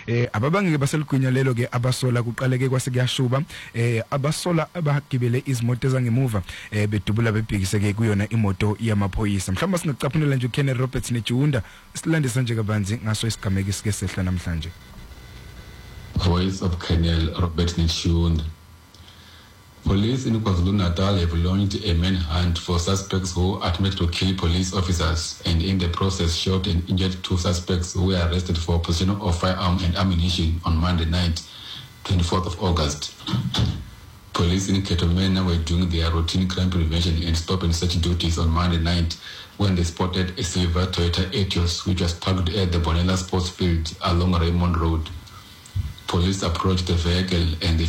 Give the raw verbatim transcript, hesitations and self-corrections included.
eh ababangeke baseligwinya lelo ke abasola kuqaleke kwase kuyashuba eh abasola abagibele izimoto ezangemuva eh bedubula bebhekiseke kuyona imoto yamaphoyisa. Mhlawumbe singacaphunela nje uKenneth Roberts neJunda silandisa nje kabanzi ngaso isigameko sike sehla namhlanje. Voice of Colonel Robert Nchunda. Police in KwaZulu-Natal have launched a manhunt for suspects who admitted to kill police officers and in the process shot and injured two suspects who were arrested for possession of firearm and ammunition on Monday night, twenty-fourth of August. Police in Ketomena were doing their routine crime prevention and stop and search duties on Monday night when they spotted a silver Toyota Etios which was parked at the Bonella Sports Field along Raymond Road. Police approached the vehicle and they